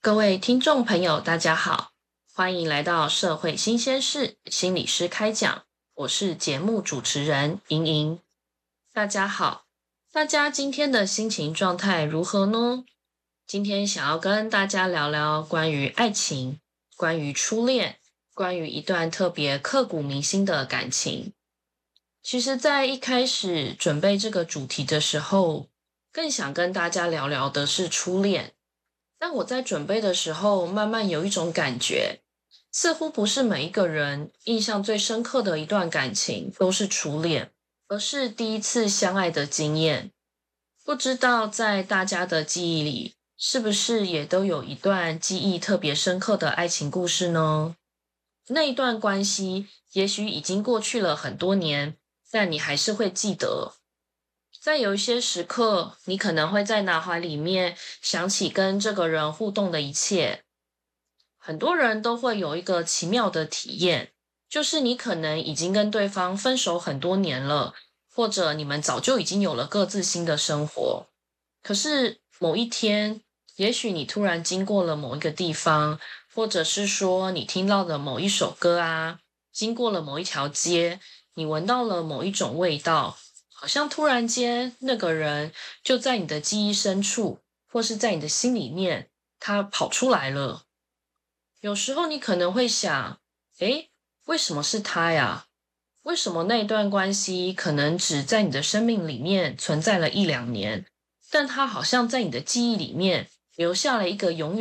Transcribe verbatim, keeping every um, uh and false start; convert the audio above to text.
各位听众朋友，大家好，欢迎来到社会新鲜事心理师开讲，我是节目主持人莹莹。大家好，大家今天的心情状态如何呢？今天想要跟大家聊聊关于爱情，关于初恋，关于一段特别刻骨铭心的感情。其实在一开始准备这个主题的时候，更想跟大家聊聊的是初恋。但我在准备的时候，慢慢有一种感觉，似乎不是每一个人印象最深刻的一段感情都是初恋，而是第一次相爱的经验。不知道在大家的记忆里，是不是也都有一段记忆特别深刻的爱情故事呢？那一段关系也许已经过去了很多年，但你还是会记得。在有一些时刻，你可能会在脑海里面想起跟这个人互动的一切。很多人都会有一个奇妙的体验，就是你可能已经跟对方分手很多年了，或者你们早就已经有了各自新的生活。可是某一天，也许你突然经过了某一个地方，或者是说你听到了某一首歌啊，经过了某一条街，你闻到了某一种味道，好像突然间那个人就在你的记忆深处，或是在你的心里面，他跑出来了。有时候你可能会想，诶，为什么是他呀？为什么那段关系可能只在你的生命里面存在了一两年，但他好像在你的记忆里面留下了一个永远